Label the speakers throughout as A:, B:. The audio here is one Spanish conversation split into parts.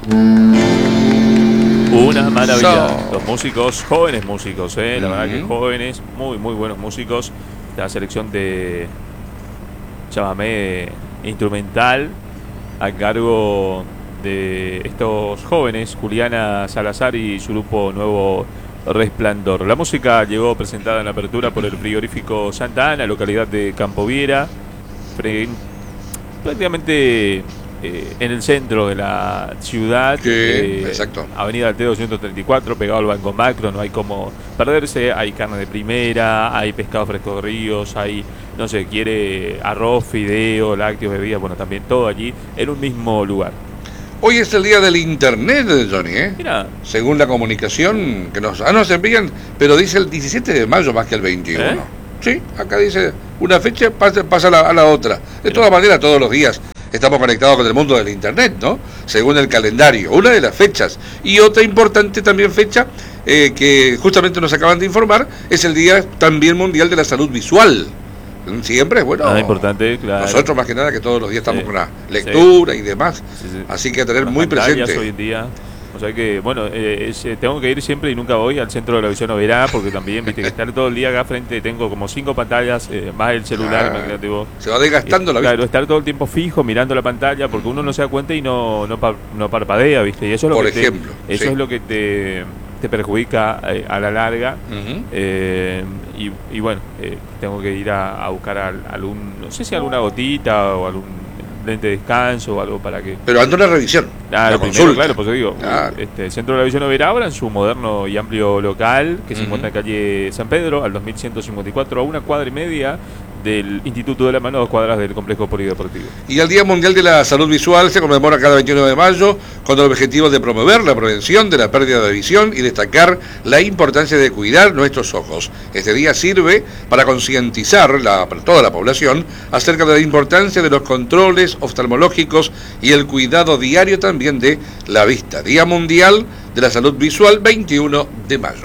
A: Una maravilla. Los músicos, jóvenes músicos, la verdad que jóvenes, muy buenos músicos. La selección de chamamé instrumental a cargo de estos jóvenes, Juliana Salazar y su grupo Nuevo Resplandor. La música llegó presentada en la apertura por el frigorífico Santa Ana, localidad de Campoviera, prácticamente en el centro de la ciudad.
B: Exacto.
A: Avenida Altea 234, pegado al Banco Macro, no hay como perderse. Hay carne de primera, hay pescado fresco de ríos, hay, no sé, quiere arroz, fideo, lácteos, bebidas, bueno, también todo allí en un mismo lugar.
B: Hoy es el día del internet, Johnny,
A: Mira.
B: Según la comunicación que nos envían, pero dice el 17 de mayo más que el 21. Sí, acá dice una fecha, pasa a la otra. De todas maneras, todos los días estamos conectados con el mundo del internet, ¿no? Según el calendario, una de las fechas. Y otra importante también fecha, que justamente nos acaban de informar, es el Día también Mundial de la Salud Visual. Siempre es bueno.
A: Importante, claro.
B: Nosotros más que nada que todos los días estamos con la lectura y demás. Así que a tener muy presente.
A: Hoy en día. O sea que, bueno, tengo que ir siempre y nunca voy al centro de la visión Oberá, porque también, viste, que estar todo el día acá frente, tengo como 5 pantallas, más el celular, imagínate vos.
B: Se va desgastando la vista.
A: Claro, estar todo el tiempo fijo mirando la pantalla, porque uno no se da cuenta y no parpadea, viste, y eso es lo
B: Por
A: que
B: ejemplo,
A: eso es lo que te perjudica a la larga. Y bueno, tengo que ir a buscar algún, no sé si alguna gotita o algún lente de descanso o algo para que...
B: Pero anda una revisión,
A: la consulta. Claro, pues yo digo, el Centro de la Visión Oberá ahora en su moderno y amplio local, que se encuentra en calle San Pedro, al 2154, a 1,5 cuadras del Instituto de la Mano, 2 cuadras del complejo polideportivo.
B: Y el Día Mundial de la Salud Visual se conmemora cada 21 de mayo con el objetivo de promover la prevención de la pérdida de visión y destacar la importancia de cuidar nuestros ojos. Este día sirve para concientizar a toda la población acerca de la importancia de los controles oftalmológicos y el cuidado diario también de la vista. Día Mundial de la Salud Visual, 21 de mayo.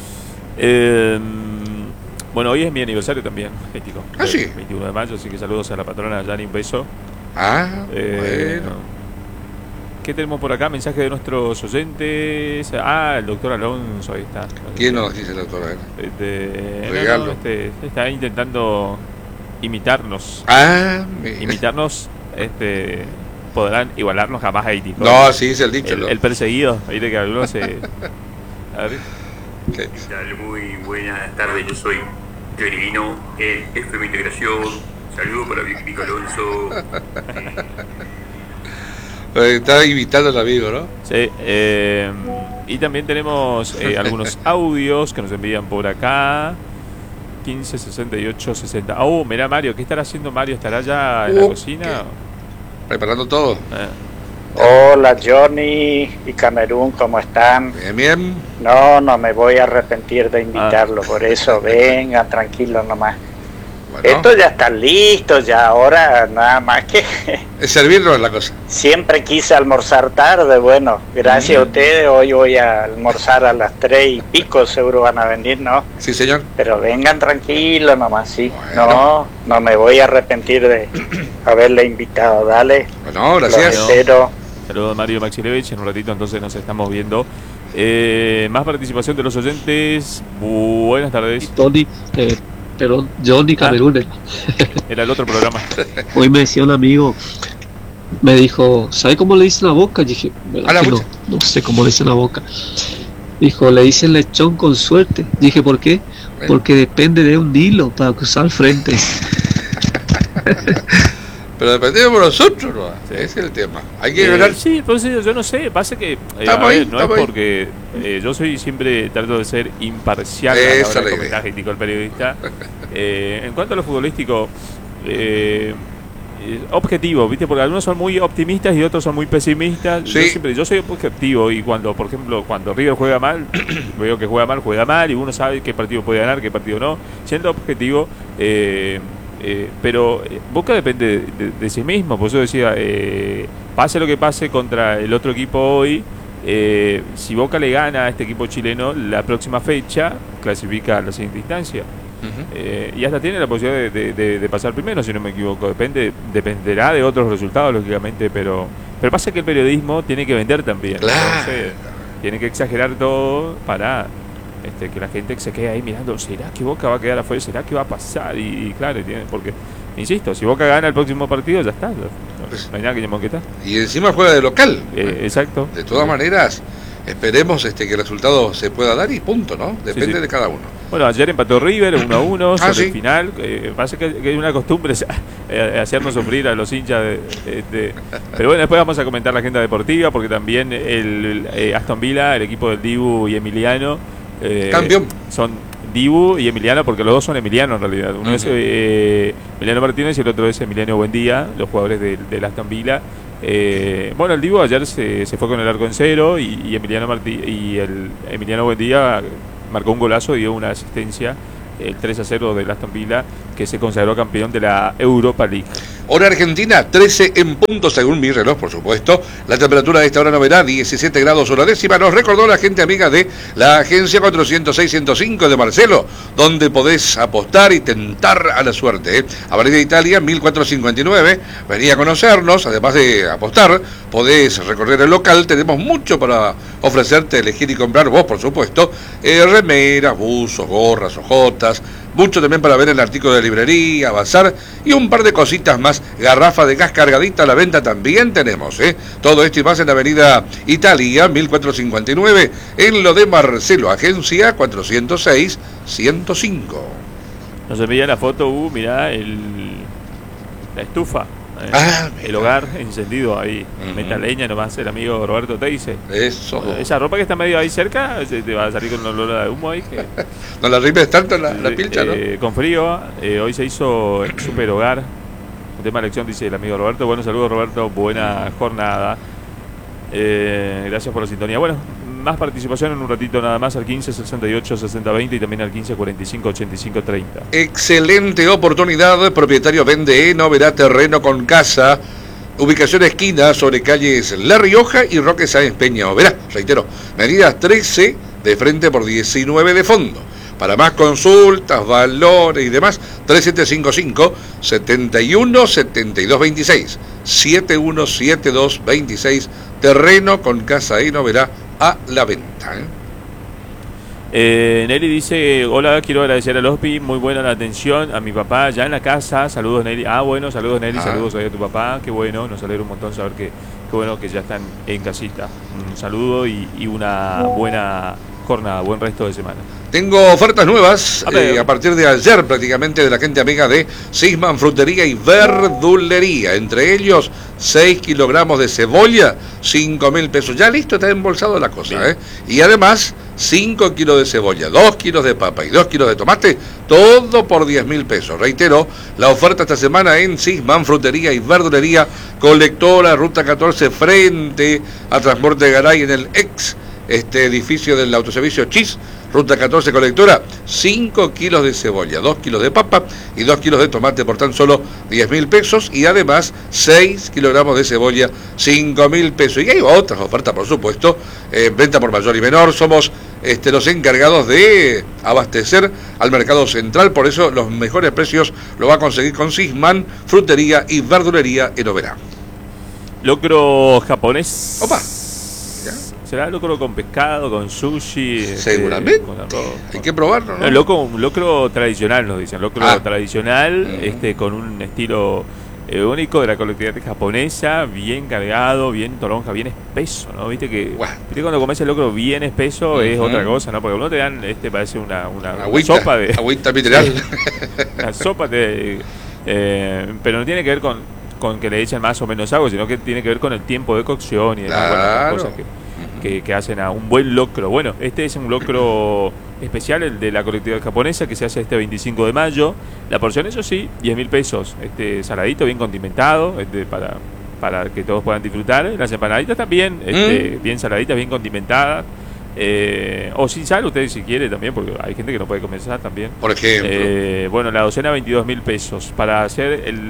A: Bueno, hoy es mi aniversario también, Ético.
B: Sí.
A: 21 de mayo, así que saludos a la patrona Yani, un beso.
B: Bueno.
A: ¿Qué tenemos por acá? Mensaje de nuestros oyentes. El doctor Alonso, ahí está.
B: ¿Quién nos dice el doctor?
A: Regalo. Está intentando imitarnos. Imitarnos, podrán igualarnos jamás a Ético.
B: No, sí, es el dicho.
A: El perseguido, ahí de que algunos se... A ver.
C: ¿Qué tal? Muy buenas tardes, yo soy Johnny, FM Integración. Saludos para Vico Alonso.
B: Está invitando al amigo, ¿no?
A: Sí, y también tenemos algunos audios que nos envían por acá. 15 68 60. Mirá Mario, ¿qué estará haciendo Mario? ¿Estará ya en la cocina?
B: Preparando todo.
D: Hola Johnny y Camerún, ¿cómo están?
B: Bien.
D: No me voy a arrepentir de invitarlo, por eso vengan tranquilos nomás. Bueno. Esto ya está listo, ya ahora nada más que...
B: Es servirlo la cosa.
D: Siempre quise almorzar tarde, bueno, gracias a ustedes hoy voy a almorzar a las 3:00, seguro van a venir, ¿no?
B: Sí, señor.
D: Pero vengan tranquilos nomás, sí. Bueno. No me voy a arrepentir de haberle invitado, dale.
B: Bueno, gracias.
A: Saludos a Mario Maxilevich, en un ratito entonces nos estamos viendo. Más participación de los oyentes. Buenas tardes.
E: Tony, pero Johnny Camerún
A: era el otro programa.
E: Hoy me decía un amigo, me dijo, ¿sabe cómo le dicen la boca? Y dije, no sé cómo le dicen la boca. Dijo, le dicen lechón con suerte. Dije, ¿por qué? Porque depende de un hilo para cruzar al frente.
B: Pero dependemos de nosotros, ¿no? Ese es el tema. Hay que ver.
A: Sí, entonces yo no sé, pasa que no es porque yo soy siempre trato de ser imparcial a la hora de comentar el periodista. En cuanto a lo futbolístico, objetivo, ¿viste? Porque algunos son muy optimistas y otros son muy pesimistas.
B: Sí.
A: Yo soy objetivo y cuando, por ejemplo, cuando River juega mal, veo que juega mal y uno sabe qué partido puede ganar, qué partido no. Siendo objetivo, pero Boca depende de sí mismo. Por eso decía, pase lo que pase contra el otro equipo hoy, si Boca le gana a este equipo chileno, la próxima fecha clasifica a la siguiente instancia. y hasta tiene la posibilidad de pasar primero, si no me equivoco. Dependerá de otros resultados, lógicamente, pero pasa que el periodismo tiene que vender también.
B: Claro.
A: Entonces, tiene que exagerar todo para que la gente se quede ahí mirando, ¿será que Boca va a quedar afuera? ¿Será que va a pasar? Y claro, porque, insisto, si Boca gana el próximo partido, ya está. No hay nada que moquetar.
B: Y encima juega de local.
A: Exacto.
B: De todas maneras, esperemos que el resultado se pueda dar y punto, ¿no? Depende de cada uno.
A: Bueno, ayer empató River 1-1 sobre
B: sí.
A: el final. Parece que es una costumbre hacernos sufrir a los hinchas. Pero bueno, después vamos a comentar la agenda deportiva, porque también el Aston Villa, el equipo del Dibu y Emiliano,
B: campeón.
A: Son Dibu y Emiliano, porque los dos son Emiliano en realidad. Uno es Emiliano Martínez y el otro es Emiliano Buendía, los jugadores del Aston Villa. Bueno, el Dibu ayer se fue con el arco en cero y Emiliano Buendía marcó un golazo y dio una asistencia, el 3-0 del Aston Villa, que se consagró campeón de la Europa League.
B: Hora argentina, 13 en punto según mi reloj, por supuesto. La temperatura de esta hora no verá 17 grados una décima. Nos recordó la gente amiga de la agencia 406-105 de Marcelo, donde podés apostar y tentar a la suerte. Avenida Italia, 1459. Vení a conocernos, además de apostar, podés recorrer el local. Tenemos mucho para ofrecerte, elegir y comprar vos, por supuesto. Remeras, buzos, gorras, ojotas. Mucho también para ver el artículo de librería, bazar y un par de cositas más. Garrafa de gas cargadita a la venta también tenemos, Todo esto y más en la avenida Italia, 1459, en lo de Marcelo, agencia 406-105.
A: Nos envía la foto, mirá la estufa. El hogar encendido ahí, meta leña nomás, el amigo Roberto Teise.
B: Eso.
A: Esa ropa que está medio ahí cerca, te va a salir con un olor de humo ahí.
B: No la rimes tanto la pilcha, ¿no?
A: Con frío, hoy se hizo el super hogar. Un tema de elección, dice el amigo Roberto. Bueno, saludos Roberto, buena jornada. Gracias por la sintonía. Bueno, más participación en un ratito nada más al 15-68-60-20 y también al 15-45-85-30.
B: Excelente oportunidad. Propietario vende Noverá terreno con casa. Ubicación esquina sobre calles La Rioja y Roque Sáenz Peña. Verá, reitero, medidas 13 de frente por 19 de fondo. Para más consultas, valores y demás, 3755-717226. 717226. Terreno con casa y Noverá a la venta.
A: Nelly dice, hola, quiero agradecer a Lospi, muy buena la atención a mi papá ya en la casa, saludos Nelly. Bueno, saludos Nelly, saludos a tu papá, qué bueno, nos alegra un montón saber que qué bueno que ya están en casita. Un saludo y una buena jornada, buen resto de semana.
B: Tengo ofertas nuevas a partir de ayer prácticamente de la gente amiga de Sisman Frutería y Verdulería. Entre ellos 6 kilogramos de cebolla, 5.000 pesos. Ya listo, está embolsado la cosa. Y además 5 kilos de cebolla, 2 kilos de papa y 2 kilos de tomate, todo por 10.000 pesos. Reitero, la oferta esta semana en Sisman Frutería y Verdulería, Colectora, Ruta 14, frente a Transporte Garay en el ex edificio del autoservicio Chis, Ruta 14 Colectora. 5 kilos de cebolla, 2 kilos de papa y 2 kilos de tomate por tan solo 10.000 pesos y además 6 kilogramos de cebolla, 5.000 pesos. Y hay otras ofertas, por supuesto, venta por mayor y menor. Somos los encargados de abastecer al mercado central, por eso los mejores precios lo va a conseguir con Sisman Frutería y Verdulería en Oberá.
A: Locro japonés.
B: Opa.
A: ¿Será locro con pescado, con sushi?
B: Seguramente.
A: Con arroz.
B: Hay que probarlo, ¿no?
A: Un locro tradicional, nos dicen. Locro tradicional, con un estilo único de la colectividad japonesa, bien cargado, bien toronja, bien espeso, ¿no? Viste que cuando comes el locro bien espeso es otra cosa, ¿no? Porque uno te dan, parece una
B: agüita,
A: sopa de...
B: agüita mineral.
A: Una sopa de... pero no tiene que ver con que le echen más o menos agua, sino que tiene que ver con el tiempo de cocción y demás cosas que hacen a un buen locro. Bueno, este es un locro especial, el de la colectividad japonesa, que se hace este 25 de mayo. La porción, eso sí, 10.000 pesos. Saladito, bien condimentado, para que todos puedan disfrutar. Las empanaditas también, bien saladitas, bien condimentadas. O sin sal, ustedes si quieren también, porque hay gente que no puede comer sal también.
B: Por ejemplo.
A: Bueno, la docena 22.000 pesos. Para hacer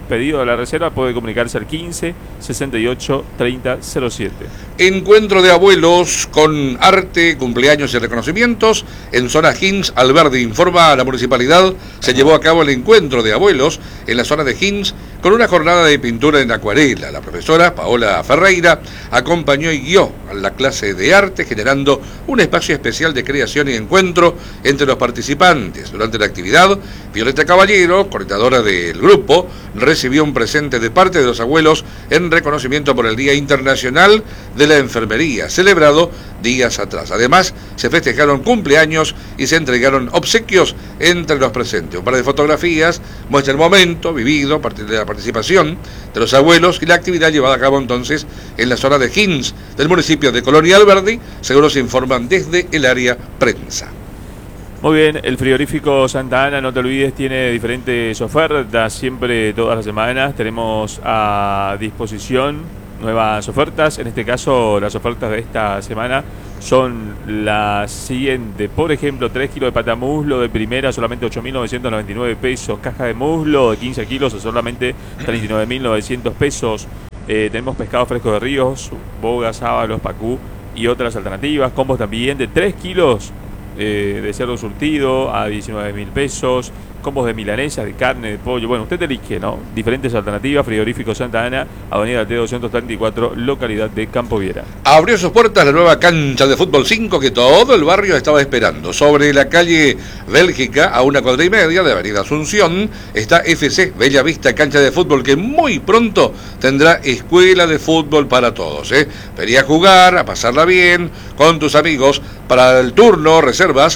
A: pedido de la reserva puede comunicarse al 15 68 30 07.
B: Encuentro de abuelos con arte, cumpleaños y reconocimientos en zona Hinds. Alberdi informa a la municipalidad. Se llevó a cabo el encuentro de abuelos en la zona de Hinds con una jornada de pintura en acuarela. La profesora Paola Ferreira acompañó y guió a la clase de arte, generando un espacio especial de creación y encuentro entre los participantes. Durante la actividad, Violeta Caballero, coordinadora del grupo, recibió un presente de parte de los abuelos en reconocimiento por el Día Internacional de la Enfermería, celebrado días atrás. Además, se festejaron cumpleaños y se entregaron obsequios entre los presentes. Un par de fotografías muestra el momento vivido a partir de la participación de los abuelos y la actividad llevada a cabo entonces en la zona de Hinds del municipio de Colonia Alberdi, según se informan desde el área prensa.
A: Muy bien, el frigorífico Santa Ana, no te olvides, tiene diferentes ofertas, siempre, todas las semanas, tenemos a disposición nuevas ofertas. En este caso, las ofertas de esta semana son las siguientes. Por ejemplo, 3 kilos de patamuslo de primera, solamente 8.999 pesos. Caja de muslo de 15 kilos, solamente 39.900 pesos. Tenemos pescado fresco de ríos, boga, sábalos, pacú y otras alternativas. Combos también de 3 kilos de cerdo surtido a 19.000 pesos. Combos de milanesa, de carne, de pollo. Bueno, usted elige, ¿no? Diferentes alternativas. Frigorífico Santa Ana, Avenida T 234, localidad de Campo Viera.
B: Abrió sus puertas la nueva cancha de fútbol 5 que todo el barrio estaba esperando. Sobre la calle Bélgica, a 1,5 cuadras de Avenida Asunción, está FC Bella Vista, cancha de fútbol que muy pronto tendrá escuela de fútbol para todos. Venía a jugar, a pasarla bien con tus amigos. Para el turno, reservas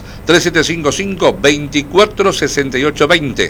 B: 3755-246820,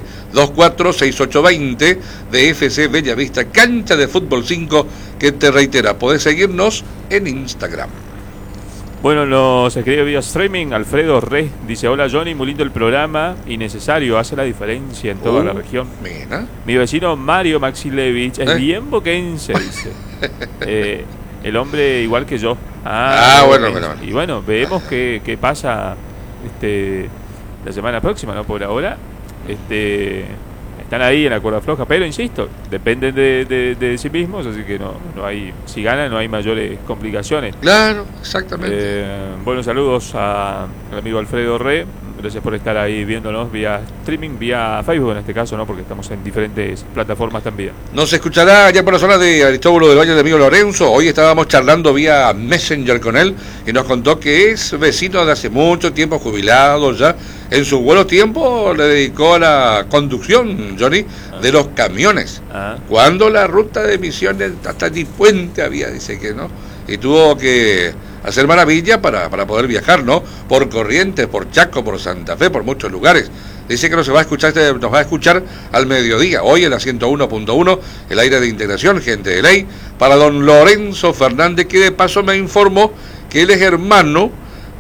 B: 246820 de FC Bella Vista, cancha de fútbol 5, que te reitera, podés seguirnos en Instagram.
A: Bueno, nos escribe vía streaming Alfredo Re, dice: hola Johnny, muy lindo el programa y necesario, hace la diferencia en toda la región.
B: Mira.
A: Mi vecino Mario Maxilevich es bien boquense, dice. El hombre igual que yo.
B: Bueno.
A: Y bueno, veremos qué pasa la semana próxima, ¿no? Por ahora están ahí en la cuerda floja, pero insisto, dependen de sí mismos, así que no hay, si ganan no hay mayores complicaciones.
B: Claro, exactamente.
A: Buenos saludos al amigo Alfredo Re. Gracias por estar ahí viéndonos vía streaming, vía Facebook en este caso, ¿no? Porque estamos en diferentes plataformas también.
B: Nos escuchará allá por la zona de Aristóbulo del Valle de amigo Lorenzo. Hoy estábamos charlando vía Messenger con él y nos contó que es vecino de hace mucho tiempo, jubilado ya. En su buenos tiempo le dedicó a la conducción, Johnny, de los camiones. Cuando la ruta de Misiones hasta ni puente había, dice que no. Y tuvo que hacer maravilla para poder viajar, ¿no? Por Corrientes, por Chaco, por Santa Fe, por muchos lugares. Dice que nos va a escuchar al mediodía, hoy en la 101.1, el aire de integración, gente de ley, para don Lorenzo Fernández, que de paso me informó que él es hermano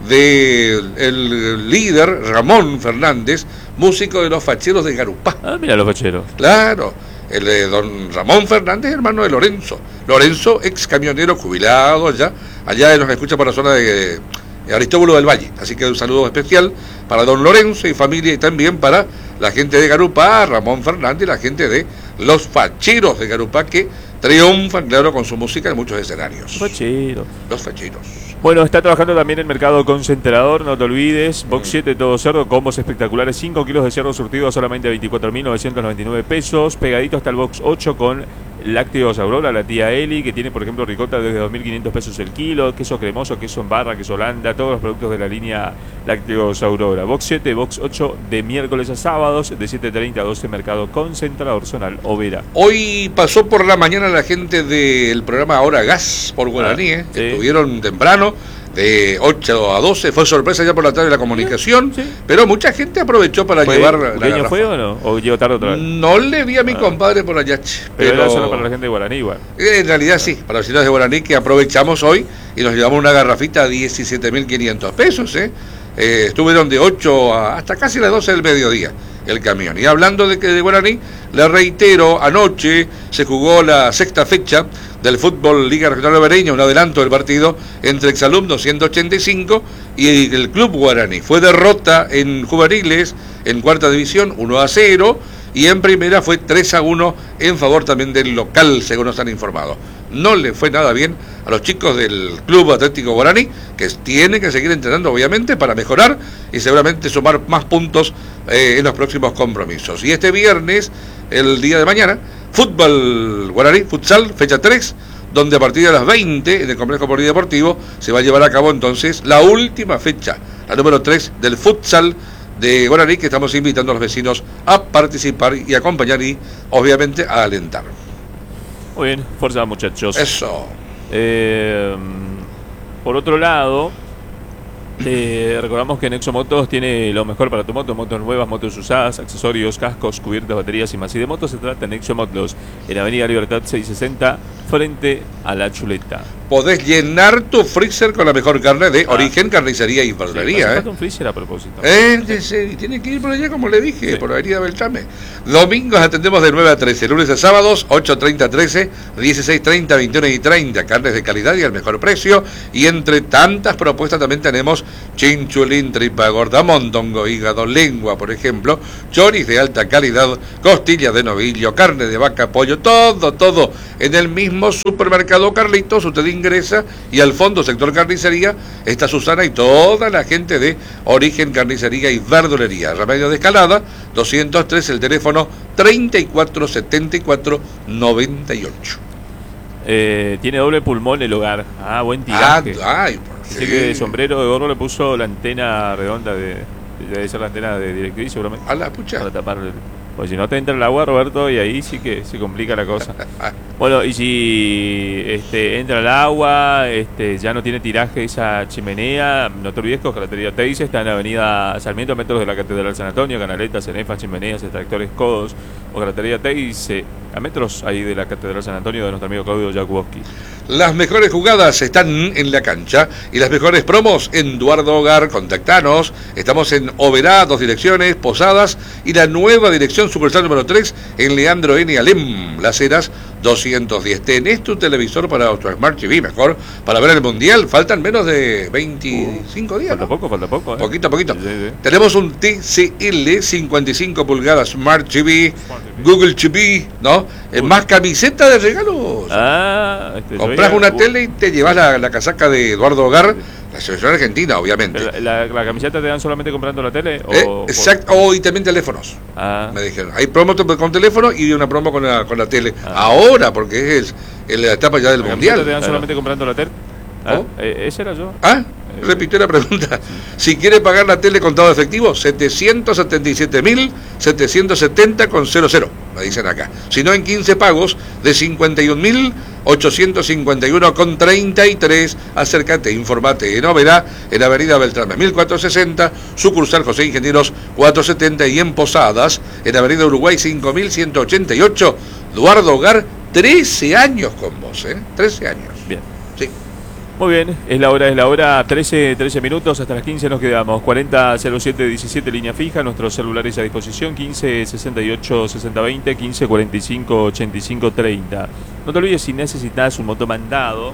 B: del líder Ramón Fernández, músico de los Facheros de Garupá.
A: Mira los Facheros.
B: Claro. El de don Ramón Fernández, hermano de Lorenzo. Lorenzo, ex camionero jubilado allá nos escucha por la zona de Aristóbulo del Valle. Así que un saludo especial para don Lorenzo y familia, y también para la gente de Garupá, Ramón Fernández, y la gente de los Facheros de Garupá, que triunfan, claro, con su música en muchos escenarios. Los Facheros.
A: Bueno, está trabajando también el mercado concentrador, no te olvides. Box 7 todo cerdo, combos espectaculares, 5 kilos de cerdo surtido a solamente 24.999 pesos. Pegadito hasta el Box 8 con lácteos Aurora, la tía Eli, que tiene por ejemplo ricota desde 2.500 pesos el kilo, queso cremoso, queso en barra, queso Holanda, todos los productos de la línea lácteos Aurora. Box 7, Box 8 de miércoles a sábados, de 7:30 a 12, mercado concentrador zonal Overa.
B: Hoy pasó por la mañana la gente del programa Ahora Gas por Guaraní,
A: sí.
B: Estuvieron temprano, de 8 a 12, fue sorpresa ya por la tarde la comunicación, sí. Pero mucha gente aprovechó para llevar la garrafa.
A: ¿Fue o no? ¿O llegó tarde otra vez?
B: No le vi a mi compadre por allá.
A: Pero era solo para la gente de Guaraní igual.
B: En realidad sí, para los vecinos de Guaraní, que aprovechamos hoy y nos llevamos una garrafita a 17.500 pesos, estuvieron de 8 hasta casi las 12 del mediodía el camión. Y hablando de Guaraní, le reitero, anoche se jugó la sexta fecha del fútbol Liga Regional Obereña, un adelanto del partido entre Exalumnos 185 y el Club Guaraní. Fue derrota en juveniles en cuarta división 1-0, y en primera fue 3-1 en favor también del local, según nos han informado. No le fue nada bien a los chicos del Club Atlético Guaraní, que tienen que seguir entrenando obviamente para mejorar y seguramente sumar más puntos en los próximos compromisos. Y este viernes, el día de mañana, Fútbol Guaraní, futsal, fecha 3, donde a partir de las 20 en el complejo polideportivo se va a llevar a cabo entonces la última fecha, la número 3 del futsal de Guaraní, que estamos invitando a los vecinos a participar y acompañar y obviamente a alentar.
A: Muy bien, fuerza muchachos.
B: Eso.
A: Por otro lado, recordamos que Nexo Motos tiene lo mejor para tu moto: motos nuevas, motos usadas, accesorios, cascos, cubiertas, baterías y más. Y de motos se trata en Nexo Motos, en Avenida Libertad 660, frente a La Chuleta.
B: Podés llenar tu freezer con la mejor carne de Origen Carnicería y Verdulería.
A: Sí, un freezer a propósito.
B: Tiene que ir por allá, como le dije, por la Avenida Beltrame. Domingos atendemos de 9 a 13, lunes a sábados 8:30 a 13, 16:30, 21 y 30. Carnes de calidad y al mejor precio. Y entre tantas propuestas también tenemos chinchulín, tripa gorda, mondongo, hígado, lengua, por ejemplo, choris de alta calidad, costilla de novillo, carne de vaca, pollo, todo en el mismo supermercado Carlitos. Usted ingresa y al fondo, sector carnicería, está Susana y toda la gente de Origen Carnicería y Verdulería. Remedio de Escalada 203, el teléfono 347498.
A: Tiene doble pulmón el hogar. Buen tiraje.
B: Sí.
A: Dice que de sombrero de gorro le puso la antena redonda debe ser la antena de DirecTV seguramente.
B: A la pucha.
A: Para tapar pues si no te entra el agua, Roberto, y ahí sí que se complica la cosa. Bueno, y si entra el agua, ya no tiene tiraje esa chimenea, no te olvides que Ojalatería Teis está en la avenida Sarmiento, a metros de la Catedral San Antonio, canaletas, cenefas, chimeneas, extractores, codos. Ojalatería Teis, a metros ahí de la Catedral San Antonio, de nuestro amigo Claudio Jakubowski.
B: Las mejores jugadas están en la cancha y las mejores promos en Duardo Hogar. Contactanos. Estamos en Oberá, 2 direcciones, Posadas, y la nueva dirección sucursal número 3 en Leandro N. Alem, Las Heras 210. Tenés tu televisor para tu Smart TV mejor para ver el Mundial. Faltan menos de 25 días.
A: Falta poco.
B: Poquito.
A: Sí.
B: Tenemos un TCL 55 pulgadas Smart TV, Google TV, ¿no? Más camiseta de regalos. Compras una tele y te llevas la casaca de Eduardo Hogar, la selección argentina, obviamente.
A: ¿La camiseta te dan solamente comprando la tele?
B: Exacto, y también teléfonos. Me dijeron. Hay promo con teléfono y una promo con la tele. Ahora, porque es la etapa ya del Mundial.
A: ¿Te dan solamente comprando la tele? Ese era yo.
B: Repitió la pregunta. Si quiere pagar la tele contado efectivo, 777.770,00, me dicen acá. Si no, en 15 pagos de 51.851,33. Acércate, informate en Oberá, en Avenida Beltrame 1460, sucursal José Ingenieros 470, y en Posadas, en Avenida Uruguay 5188. Eduardo Hogar, 13 años con vos, 13 años.
A: Bien.
B: Sí.
A: Muy bien, es la hora, 13 minutos, hasta las 15 nos quedamos. 400717, línea fija, nuestros celulares a disposición, 15686020, 15458530. No te olvides, si necesitas un motomandado,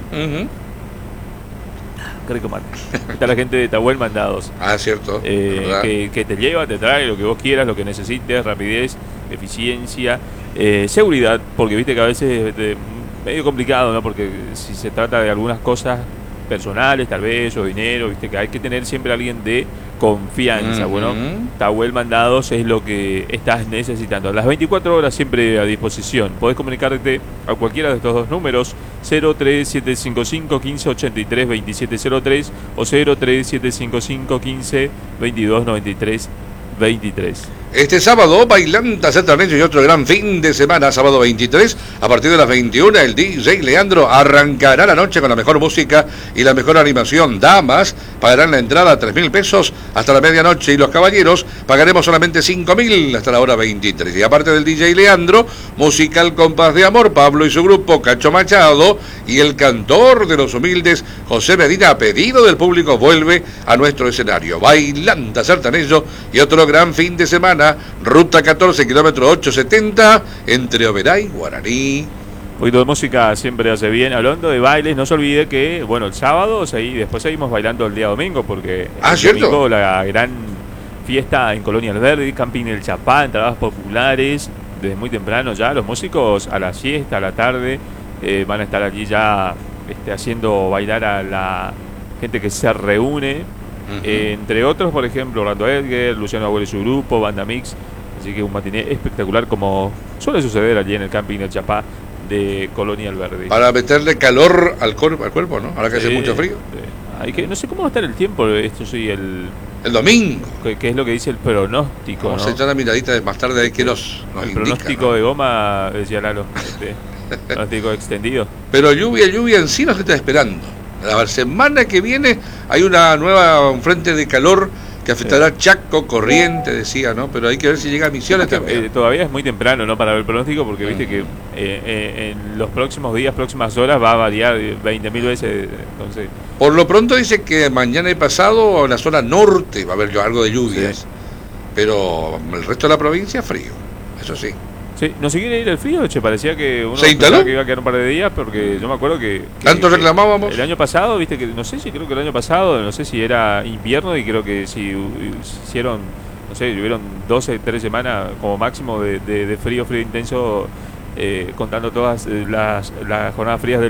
A: está la gente de Tahuel Mandados.
B: Cierto.
A: Que te lleva, te trae lo que vos quieras, lo que necesites, rapidez, eficiencia, seguridad, porque viste que a veces medio complicado, ¿no? Porque si se trata de algunas cosas personales, tal vez, o dinero, viste que hay que tener siempre a alguien de confianza. Bueno, Tahuel Mandados es lo que estás necesitando. Las 24 horas siempre a disposición. Podés comunicarte a cualquiera de estos dos números: 03755 1583 2703 o 03755 15 22 93 23.
B: Este sábado, Bailanta Sertanejo y otro gran fin de semana, sábado 23, a partir de las 21, el DJ Leandro arrancará la noche con la mejor música y la mejor animación. Damas pagarán la entrada a 3.000 pesos hasta la medianoche y los caballeros pagaremos solamente 5.000 hasta la hora 23. Y aparte del DJ Leandro, musical Compás de Amor, Pablo y su grupo, Cacho Machado, y el cantor de los humildes, José Medina, a pedido del público, vuelve a nuestro escenario. Bailanta Sertanejo y otro gran fin de semana, ruta 14, kilómetro 870, entre Oberá y Guaraní.
A: Un poquito de música siempre hace bien. Hablando de bailes, no se olvide que, bueno, el sábado después seguimos bailando el día domingo, porque el
B: ¿cierto?
A: domingo la gran fiesta en Colonia Alberdi, Camping El Chapá, entradas populares, desde muy temprano ya. Los músicos a la siesta, a la tarde, van a estar allí ya haciendo bailar a la gente que se reúne. Entre otros, por ejemplo, Orlando Edgar, Luciano Abuelo y su grupo, Banda Mix. Así que un matiné espectacular, como suele suceder allí en el Camping El Chapá de Colonia Alberdi.
B: Para meterle calor al cuerpo, ¿no? Ahora que hace mucho frío.
A: Hay que, no sé cómo va a estar el tiempo, esto sí, el
B: domingo.
A: Que es lo que dice el pronóstico.
B: Vamos a echar una miradita de más tarde que nos
A: el
B: indica,
A: pronóstico, ¿no? De goma, decía Lalo. Pronóstico extendido.
B: Pero lluvia en sí nos está esperando. La semana que viene hay un frente de calor que afectará Chaco, Corrientes, decía, ¿no? Pero hay que ver si llega a Misiones también.
A: Todavía es muy temprano, ¿no? Para ver el pronóstico, porque viste que en los próximos días, próximas horas va a variar 20.000 veces. Entonces,
B: por lo pronto dice que mañana y pasado en la zona norte va a haber algo de lluvias, sí. Pero el resto de la provincia frío, eso sí.
A: Sí, ¿no se quiere ir el frío? Che, parecía que uno
B: ¿se instaló?
A: Que iba a quedar un par de días, porque yo me acuerdo que
B: ¿tanto reclamábamos?
A: El año pasado, viste que, no sé si creo que el año pasado, no sé si era invierno, y creo que si hicieron, no sé, hubieron 12, 3 semanas como máximo de frío intenso, contando todas las jornadas frías